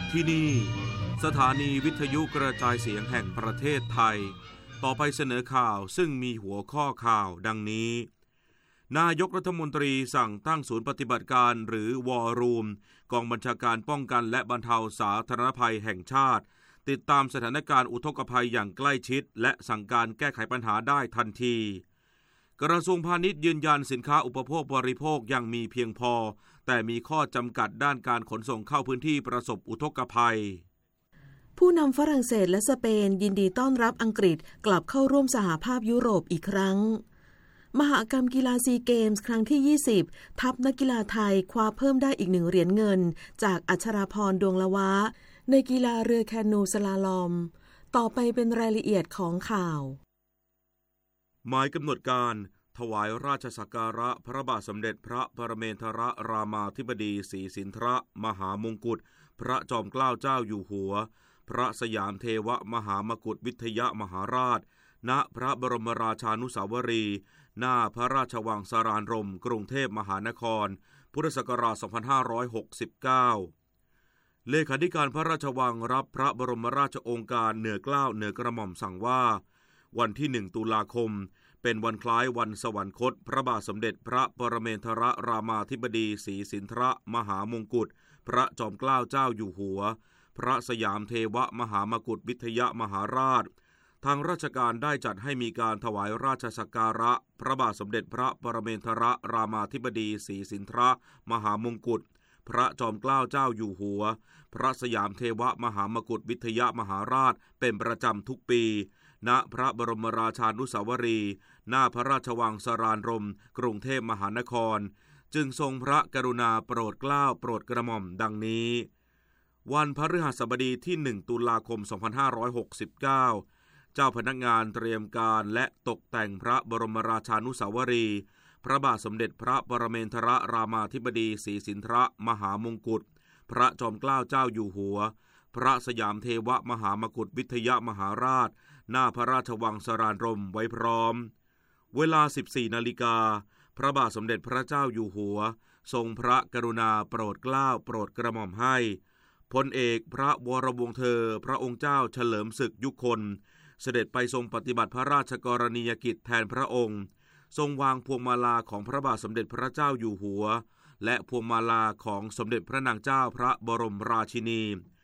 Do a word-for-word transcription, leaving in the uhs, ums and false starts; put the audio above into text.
ที่นี่สถานีวิทยุกระจายเสียงแห่งประเทศไทยต่อไปเสนอข่าวซึ่งมีหัวข้อข่าวดังนี้นายกรัฐมนตรีสั่งตั้งศูนย์ปฏิบัติการหรือวอร์รูมกองบัญชาการป้องกันและบรรเทาสาธารณภัยแห่งชาติติดตามสถานการณ์อุทกภัยอย่างใกล้ชิดและสั่งการแก้ไขปัญหาได้ทันทีกระทรวงพาณิชย์ยืนยันสินค้าอุปโภคบริโภคยังมีเพียงพอแต่มีข้อจำกัดด้านการขนส่งเข้าพื้นที่ประสบอุทกภัยผู้นำฝรั่งเศสและสเปนยินดีต้อนรับอังกฤษกลับเข้าร่วมสหภาพยุโรปอีกครั้งมหกรรมกีฬาซีเกมส์ครั้งที่ยี่สิบทัพนักกีฬาไทยคว้าเพิ่มได้อีกหนึ่งเหรียญเงินจากอัชราพรดวงละวะในกีฬาเรือแคนูสลาลอมต่อไปเป็นรายละเอียดของข่าวหมายกำหนดการถวายราชสักการะพระบาทสมเด็จพระปรเมนทรรามาธิบดีศรีสินธรมหามงกุฎพระจอมเกล้าเจ้าอยู่หัวพระสยามเทวมหามกุฏวิทยมหาราชณพระบรมราชานุสาวรีย์หน้าพระราชวังสารานรมกรุงเทพมหานครพุทธศักราชสองพันห้าร้อยหกสิบเก้าเลขาธิการพระราชวังรับพระบรมราชโองการเหนือเกล้าเหนือกระหม่อมสั่งว่าวันที่หนึ่งตุลาคมเป็นวันคล้ายวันสวรรคตพระบาทสมเด็จพระปรเมนทรรามาธิบดีศรีสินธรมหามงกุฎพระจอมเกล้าเจ้าอยู่หัวพระสยามเทวมหามกุฏวิทยมหาราชทางราชการได้จัดให้มีการถวายราชสักการะพระบาทสมเด็จพระปรเมนทรรามาธิบดีศรีสินธรมหามงกุฎพระจอมเกล้าเจ้าอยู่หัวพระสยามเทวมหามกุฏวิทยมหาราชเป็นประจำทุกปีณพระบรมราชานุสาวรีย์หน้าพระราชวังสารานรมกรุงเทพมหานครจึงทรงพระกรุณาโปรดเกล้าโปรดกระหม่อมดังนี้วันพฤหัสบดีที่หนึ่งตุลาคมสองพันห้าร้อยหกสิบเก้าเจ้าพนักงานเตรียมการและตกแต่งพระบรมราชานุสาวรีย์พระบาทสมเด็จพระปรเมนทรรามาธิบดีศรีสินธรมหามงกุฎพระจอมเกล้าเจ้าอยู่หัวพระสยามเทวมหามกุฏวิทยมหาราชหน้าพระราชวังสารานรมไว้พร้อมเวลา สิบสี่นาฬิกาพระบาทสมเด็จพระเจ้าอยู่หัวทรงพระกรุณาโปรดเกล้าโปรดกระหม่อมให้พลเอกพระวรวงศ์เธอพระองค์เจ้าเฉลิมศึกยุคลเสด็จไปทรงปฏิบัติพระราชกรณียกิจแทนพระองค์ทรงวางพวงมาลาของพระบาทสมเด็จพระเจ้าอยู่หัวและพวงมาลาของสมเด็จพระนางเจ้าพระบรมราชินี